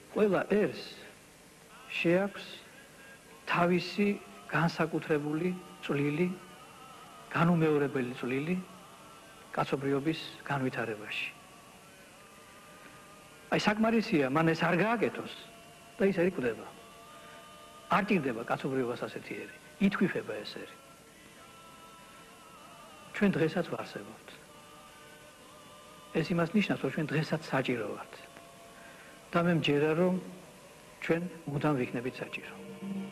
ყველა ერს შეაქვს თავისი განსაკუთრებული წვლილი, განუმეორებელი წვლილი კაცობრიობის განვითარებაში. აი საკმარისია, მან ეს არ გააკეთოს და ის ერი კვდება. არ ჭირდება კაცობრიობას ასეთი ერი, ითქვიფება ეს ერი. ჩვენ დღესაც ვარსებობთ. ეს იმას ნიშნავს, რომ ჩვენ დღესაც საჭირო ვართ. და მე მჯერა, რომ ჩვენ მუდამ ვიქნებით საჭირო.